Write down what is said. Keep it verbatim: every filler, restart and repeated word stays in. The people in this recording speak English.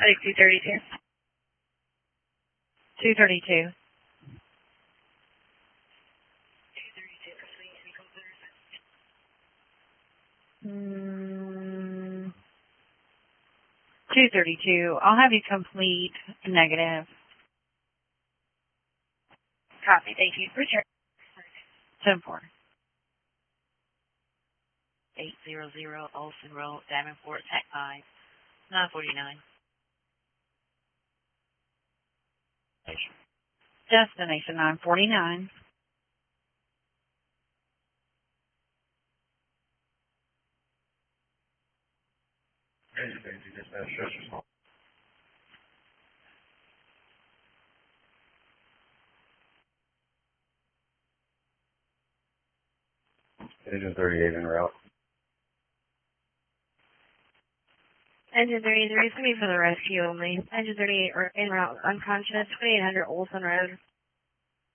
I think two thirty-two. two thirty-two. Mm, two thirty-two. I'll have you complete negative. Copy. Thank you. Return. ten four. eight hundred Olson Road, Davenport, Tech five, nine forty-nine. Destination nine forty-nine. Engine thirty-eight en route. Engine thirty-three is going to be for the rescue only. Engine thirty-eight en route, unconscious, twenty-eight hundred Olson Road.